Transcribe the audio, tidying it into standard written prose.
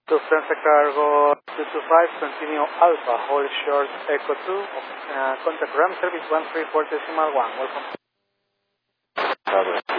Lufthansa Cargo 225, continue Alpha, hold short Echo 2, contact ground service 134.1, welcome.